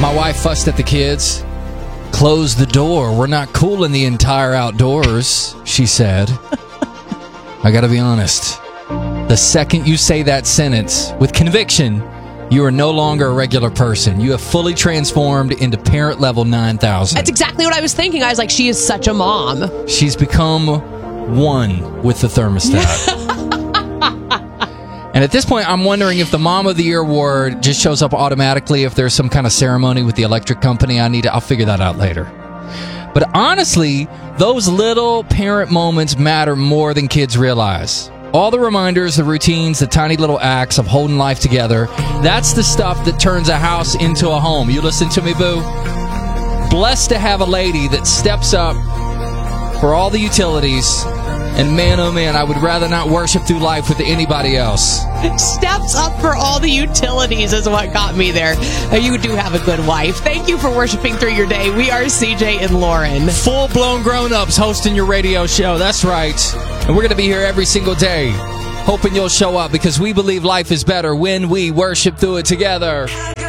My wife fussed at the kids. Close the door. We're not cool in the entire outdoors, she said. I gotta be honest. The second you say that sentence with conviction, you are no longer a regular person. You have fully transformed into parent level 9000. That's exactly what I was thinking. I was like, she is such a mom. She's become one with the thermostat. And at this point, I'm wondering if the Mom of the Year award just shows up automatically, if there's some kind of ceremony with the electric company. I'll figure that out later. But honestly, those little parent moments matter more than kids realize. All the reminders, the routines, the tiny little acts of holding life together, that's the stuff that turns a house into a home. You listen to me, boo? Blessed to have a lady that steps up for all the utilities. And man, oh man, I would rather not worship through life with anybody else. Steps up for all the utilities is what got me there. You do have a good wife. Thank you for worshiping through your day. We are CJ and Lauren. Full-blown grown-ups hosting your radio show. That's right. And we're going to be here every single day, hoping you'll show up because we believe life is better when we worship through it together.